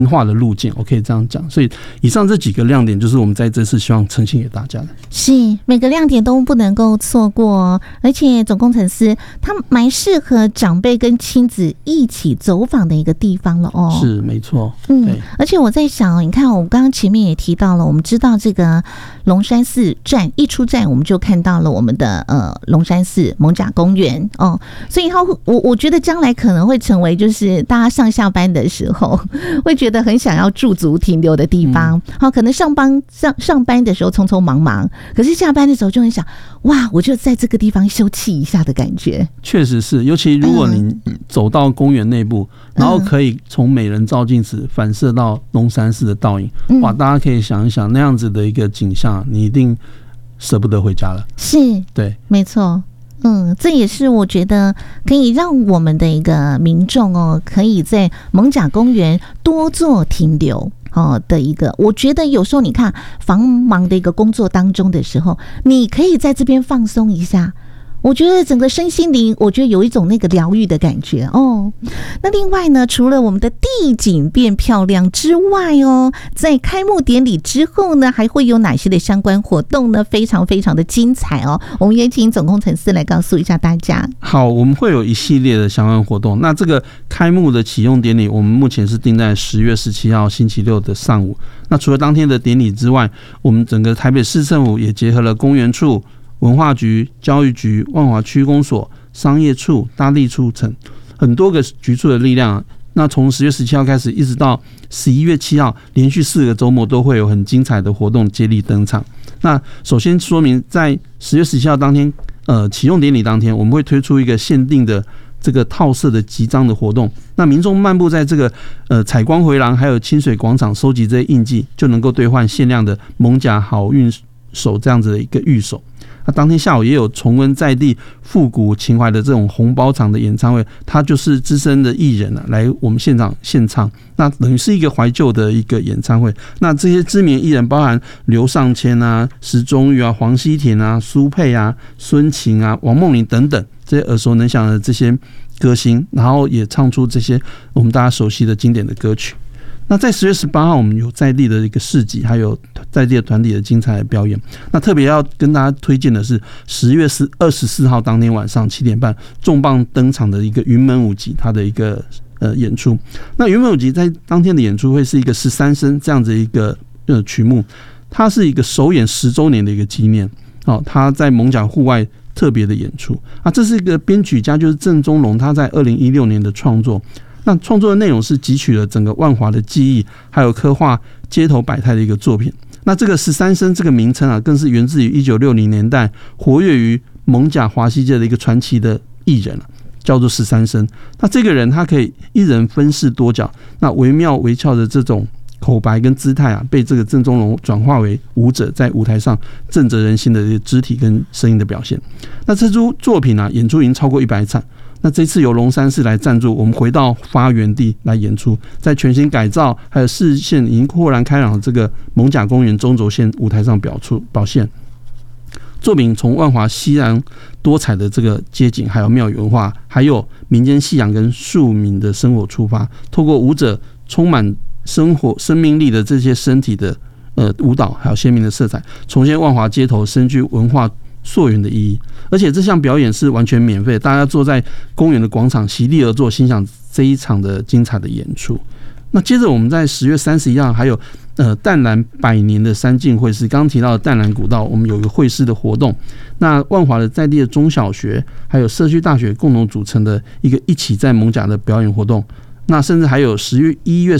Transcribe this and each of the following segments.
化的路径，我可以这样讲。所以以上这几个亮点就是我们在这次希望呈现给大家的。 是每个亮点都不能够错过哦，而且总工程师他蛮适合长辈跟亲子一起走访的一个地方了哦。 是没错， 而且我在想，你看我们刚刚前面也提到了，我们知道这个龙山寺站一出站，我们就看到了我们的龙山寺艋舺公园哦，所以我觉得将来可能会成为就是大家上下班的时候会觉得很想要驻足停留的地方。好，可能上班的时候匆匆忙忙，可是下班的时候就很想，哇，我就在这个地方休憩一下的感觉。 确实是，尤其如果你走到公园内部，然后可以从美人照镜子反射到龙山寺的倒影，哇，大家可以想一想那样子的一个景象，你一定舍不得回家了。是，对，没错。这也是我觉得可以让我们的一个民众哦，可以在艋舺公园多做停留的一个，我觉得有时候你看繁忙的一个工作当中的时候，你可以在这边放松一下。我觉得整个身心灵，我觉得有一种那个疗愈的感觉哦。那另外呢，除了我们的地景变漂亮之外哦，在开幕典礼之后呢，还会有哪些的相关活动呢？非常非常的精彩哦。我们也请总工程师来告诉一下大家。好，我们会有一系列的相关活动。那这个开幕的启用典礼，我们目前是定在10月17号星期六的上午。那除了当天的典礼之外，我们整个台北市政府也结合了公园处、文化局、教育局、万华区公所、商业处、大地处等很多个局处的力量。那从10月17号开始，一直到11月7号，连续4个周末都会有很精彩的活动接力登场。那首先说明，在10月17号当天，启用典礼当天，我们会推出一个限定的这个套色的集章的活动。那民众漫步在这个采光回廊还有清水广场，收集这些印记，就能够兑换限量的艋舺好运手这样子的一个御守。那当天下午也有重温在地复古情怀的这种红包场的演唱会，他就是资深的艺人来我们现场献唱，那等于是一个怀旧的一个演唱会。那这些知名艺人包含刘尚谦啊、石钟玉啊、黄西田啊、苏佩啊、孙晴啊、王梦玲等等这些耳熟能详的这些歌星，然后也唱出这些我们大家熟悉的经典的歌曲。那在10月18号，我们有在地的一个市集，还有在地的团体的精彩的表演。那特别要跟大家推荐的是10月24号当天晚上7点半重磅登场的一个云门舞集，它的一个演出。那云门舞集在当天的演出会是一个13声这样子一个曲目，它是一个首演10周年的一个纪念。它在艋舺户外特别的演出啊，这是一个编曲家就是郑中龙，他在2016年的创作。那创作的内容是汲取了整个万华的记忆，还有刻画街头百态的一个作品。那这个13声这个名称啊，更是源自于1960年代活跃于艋舺华西街的一个传奇的艺人叫做13声。那这个人他可以一人分饰多角，那惟妙惟肖的这种口白跟姿态啊，被这个郑中龙转化为舞者在舞台上震慑人心的一个肢体跟声音的表现。那这出作品啊，演出已经超过100场。那这次由龙山寺来赞助，我们回到发源地来演出，在全新改造还有视线已经豁然开朗的这个艋舺公园中轴线舞台上表现。作品从万华西洋多彩的这个街景，还有庙宇文化，还有民间信仰跟庶民的生活出发，透过舞者充满生命力的这些身体的舞蹈，还有鲜明的色彩，重现万华街头深具文化溯源的意义。而且这项表演是完全免费，大家坐在公园的广场席地而坐，欣赏这一场的精彩的演出。那接着我们在10月31号还有淡蓝100年的山径会师，刚刚提到的淡蓝古道，我们有一个会师的活动。那万华的在地的中小学还有社区大学共同组成的一起在艋舺的表演活动。那甚至还有11月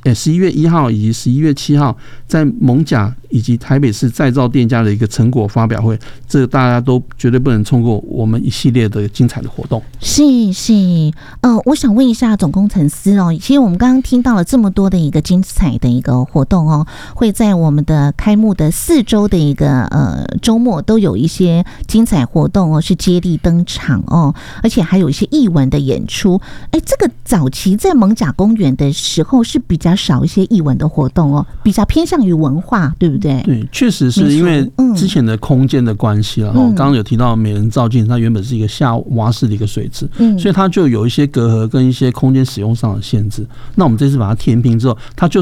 1号以及11月7号在艋舺以及台北市再造店家的一个成果发表会，这个大家都绝对不能错过我们一系列的精彩的活动。是，我想问一下总工程师哦，其实我们刚刚听到了这么多的一个精彩的一个活动哦，会在我们的开幕的4周的一个周末都有一些精彩活动哦，是接力登场哦，而且还有一些艺文的演出。这个早期在在艋舺公园的时候是比较少一些艺文的活动哦，比较偏向于文化，对不对？ 对，确实是因为之前的空间的关系了。刚刚有提到美人照镜，它原本是一个下蛙式的一个水池，所以它就有一些隔阂跟一些空间使用上的限制。那我们这次把它填平之后，它就